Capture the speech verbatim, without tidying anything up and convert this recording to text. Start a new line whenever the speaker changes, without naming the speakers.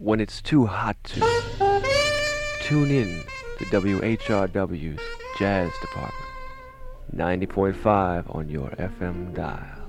when it's too hot to. Tune in to W H R W's Jazz Department, ninety point five on your F M dial.